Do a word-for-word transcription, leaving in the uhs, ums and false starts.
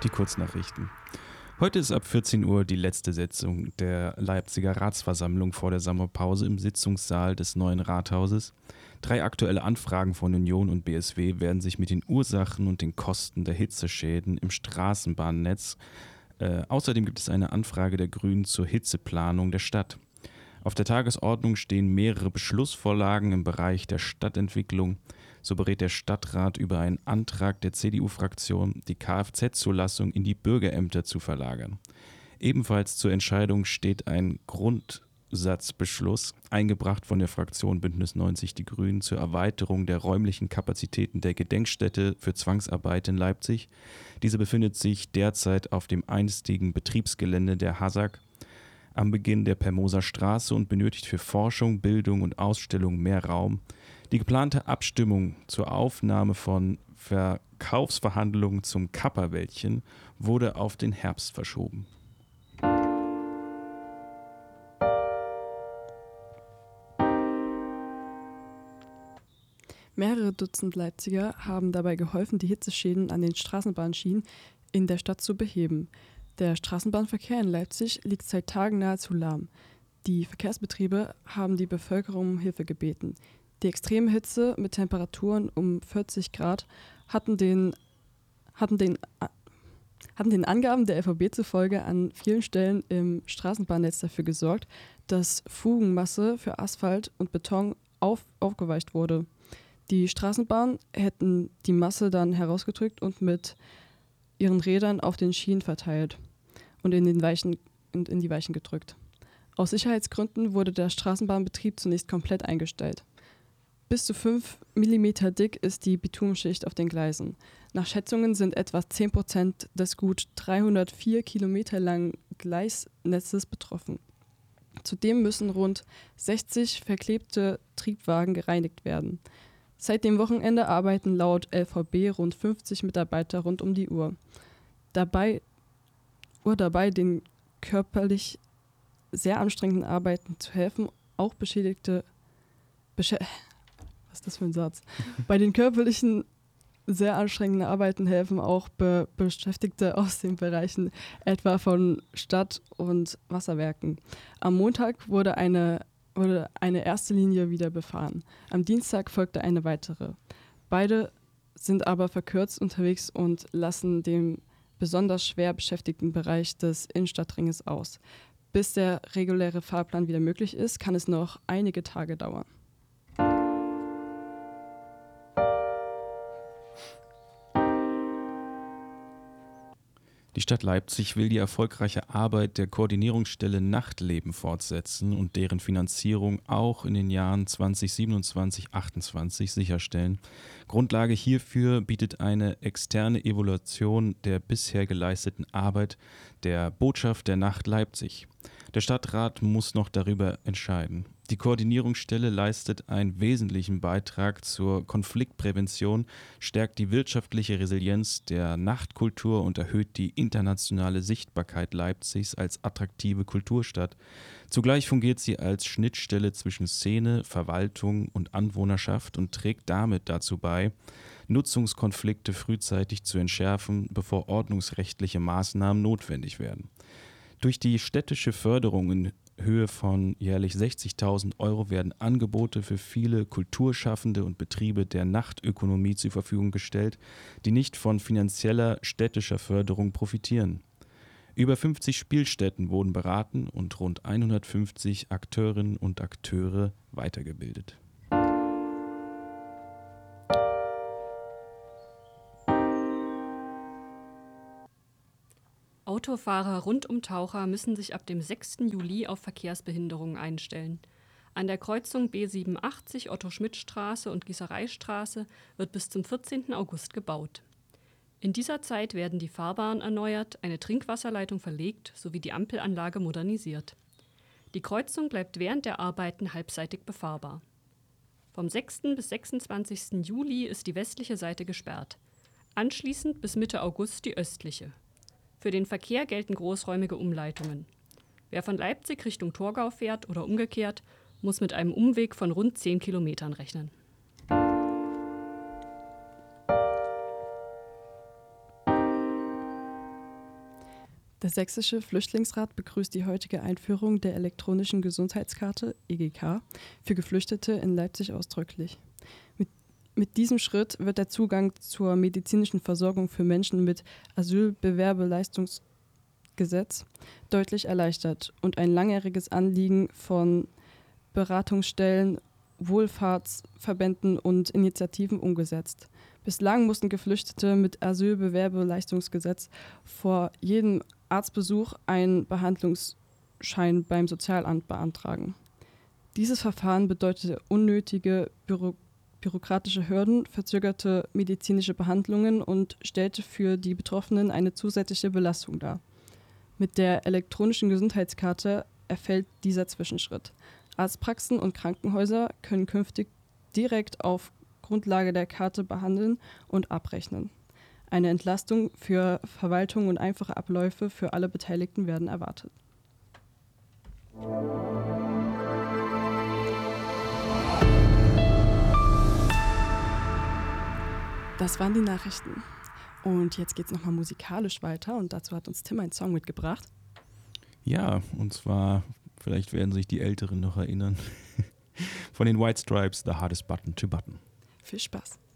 Die Kurznachrichten. Heute ist ab vierzehn Uhr die letzte Sitzung der Leipziger Ratsversammlung vor der Sommerpause im Sitzungssaal des neuen Rathauses. Drei aktuelle Anfragen von Union und B S W werden sich mit den Ursachen und den Kosten der Hitzeschäden im Straßenbahnnetz. Äh, außerdem gibt es eine Anfrage der Grünen zur Hitzeplanung der Stadt. Auf der Tagesordnung stehen mehrere Beschlussvorlagen im Bereich der Stadtentwicklung. So berät der Stadtrat über einen Antrag der C D U-Fraktion, die Kfz-Zulassung in die Bürgerämter zu verlagern. Ebenfalls zur Entscheidung steht ein Grundsatzbeschluss, eingebracht von der Fraktion Bündnis neunzig Die Grünen, zur Erweiterung der räumlichen Kapazitäten der Gedenkstätte für Zwangsarbeit in Leipzig. Diese befindet sich derzeit auf dem einstigen Betriebsgelände der Hasag am Beginn der Permoser Straße und benötigt für Forschung, Bildung und Ausstellung mehr Raum. Die geplante Abstimmung zur Aufnahme von Verkaufsverhandlungen zum Kapperwäldchen wurde auf den Herbst verschoben. Mehrere Dutzend Leipziger haben dabei geholfen, die Hitzeschäden an den Straßenbahnschienen in der Stadt zu beheben. Der Straßenbahnverkehr in Leipzig liegt seit Tagen nahezu lahm. Die Verkehrsbetriebe haben die Bevölkerung um Hilfe gebeten. Die extreme Hitze mit Temperaturen um vierzig Grad hatten den, hatten den, hatten den Angaben der L V B zufolge an vielen Stellen im Straßenbahnnetz dafür gesorgt, dass Fugenmasse für Asphalt und Beton auf, aufgeweicht wurde. Die Straßenbahnen hätten die Masse dann herausgedrückt und mit ihren Rädern auf den Schienen verteilt und in, den Weichen, in, in die Weichen gedrückt. Aus Sicherheitsgründen wurde der Straßenbahnbetrieb zunächst komplett eingestellt. Bis zu fünf Millimeter dick ist die Bitumschicht auf den Gleisen. Nach Schätzungen sind etwa zehn Prozent des gut dreihundertvier Kilometer langen Gleisnetzes betroffen. Zudem müssen rund sechzig verklebte Triebwagen gereinigt werden. Seit dem Wochenende arbeiten laut L V B rund fünfzig Mitarbeiter rund um die Uhr. Dabei, Uhr dabei, den körperlich sehr anstrengenden Arbeiten zu helfen, auch beschädigte... Beschä- Was ist das für ein Satz? Bei den körperlichen sehr anstrengenden Arbeiten helfen auch Be- Beschäftigte aus den Bereichen etwa von Stadt- und Wasserwerken. Am Montag wurde eine wurde eine erste Linie wieder befahren. Am Dienstag folgte eine weitere. Beide sind aber verkürzt unterwegs und lassen den besonders schwer beschäftigten Bereich des Innenstadtringes aus. Bis der reguläre Fahrplan wieder möglich ist, kann es noch einige Tage dauern. Die Stadt Leipzig will die erfolgreiche Arbeit der Koordinierungsstelle Nachtleben fortsetzen und deren Finanzierung auch in den Jahren zwanzig siebenundzwanzig bis achtundzwanzig sicherstellen. Grundlage hierfür bietet eine externe Evaluation der bisher geleisteten Arbeit der Botschaft der Nacht Leipzig. Der Stadtrat muss noch darüber entscheiden. Die Koordinierungsstelle leistet einen wesentlichen Beitrag zur Konfliktprävention, stärkt die wirtschaftliche Resilienz der Nachtkultur und erhöht die internationale Sichtbarkeit Leipzigs als attraktive Kulturstadt. Zugleich fungiert sie als Schnittstelle zwischen Szene, Verwaltung und Anwohnerschaft und trägt damit dazu bei, Nutzungskonflikte frühzeitig zu entschärfen, bevor ordnungsrechtliche Maßnahmen notwendig werden. Durch die städtische Förderung in Höhe von jährlich sechzigtausend Euro werden Angebote für viele Kulturschaffende und Betriebe der Nachtökonomie zur Verfügung gestellt, die nicht von finanzieller städtischer Förderung profitieren. Über fünfzig Spielstätten wurden beraten und rund hundertfünfzig Akteurinnen und Akteure weitergebildet. Autofahrer rund um Taucher müssen sich ab dem sechsten Juli auf Verkehrsbehinderungen einstellen. An der Kreuzung B siebenundachtzig Otto-Schmidt-Straße und Gießereistraße wird bis zum vierzehnten August gebaut. In dieser Zeit werden die Fahrbahnen erneuert, eine Trinkwasserleitung verlegt sowie die Ampelanlage modernisiert. Die Kreuzung bleibt während der Arbeiten halbseitig befahrbar. Vom sechsten bis sechsundzwanzigsten Juli ist die westliche Seite gesperrt. Anschließend bis Mitte August die östliche. Für den Verkehr gelten großräumige Umleitungen. Wer von Leipzig Richtung Torgau fährt oder umgekehrt, muss mit einem Umweg von rund zehn Kilometern rechnen. Der Sächsische Flüchtlingsrat begrüßt die heutige Einführung der elektronischen Gesundheitskarte E G K für Geflüchtete in Leipzig ausdrücklich. Mit, mit diesem Schritt wird der Zugang zur medizinischen Versorgung für Menschen mit Asylbewerbeleistungsgesetz deutlich erleichtert und ein langjähriges Anliegen von Beratungsstellen, Wohlfahrtsverbänden und Initiativen umgesetzt. Bislang mussten Geflüchtete mit Asylbewerbeleistungsgesetz vor jedem Arztbesuch einen Behandlungsschein beim Sozialamt beantragen. Dieses Verfahren bedeutete unnötige Büro- bürokratische Hürden, verzögerte medizinische Behandlungen und stellte für die Betroffenen eine zusätzliche Belastung dar. Mit der elektronischen Gesundheitskarte erfällt dieser Zwischenschritt. Arztpraxen und Krankenhäuser können künftig direkt auf Grundlage der Karte behandeln und abrechnen. Eine Entlastung für Verwaltung und einfache Abläufe für alle Beteiligten werden erwartet. Das waren die Nachrichten. Und jetzt geht es nochmal musikalisch weiter und dazu hat uns Tim einen Song mitgebracht. Ja, und zwar, vielleicht werden sich die Älteren noch erinnern, von den White Stripes, The Hardest Button to Button. Viel Spaß.